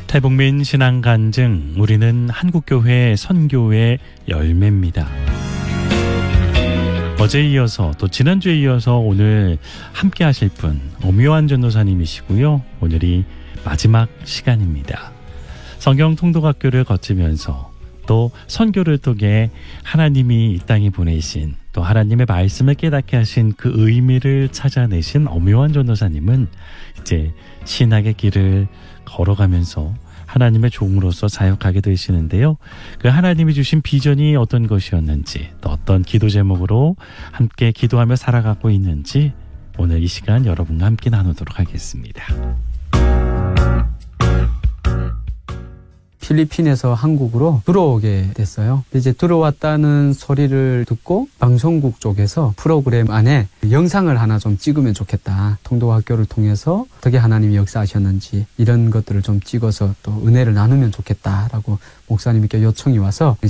태북민 신앙 간증, 우리는 한국교회 선교의 열매입니다. 어제에 이어서 또 지난주에 이어서 오늘 함께 하실 분 엄요한 전도사님이시고요. 오늘이 마지막 시간입니다. 성경 통독학교를 거치면서 또 선교를 통해 하나님이 이 땅에 보내신 또 하나님의 말씀을 깨닫게 하신 그 의미를 찾아내신 엄요한 전도사님은 이제 신학의 길을 걸어가면서 하나님의 종으로서 사역하게 되시는데요. 그 하나님이 주신 비전이 어떤 것이었는지, 또 어떤 기도 제목으로 함께 기도하며 살아가고 있는지 오늘 이 시간 여러분과 함께 나누도록 하겠습니다. 필리핀에서 한국으로 들어오게 됐어요. 이제 들어왔다는 소리를 듣고 방송국 쪽에서 프로그램 안에 영상을 하나 좀 찍으면 좋겠다. 통독학교를 통해서 어떻게 하나님이 역사하셨는지 이런 것들을 좀 찍어서 또 은혜를 나누면 좋겠다라고 목사님께 요청이 와서 이제